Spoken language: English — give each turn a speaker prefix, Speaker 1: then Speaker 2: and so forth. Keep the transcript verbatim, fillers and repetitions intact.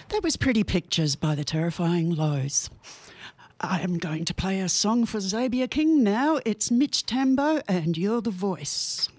Speaker 1: That was Pretty Pictures by the Terrifying Lows. I am going to play a song for Xavier King now. It's Mitch Tambo and You're the Voice.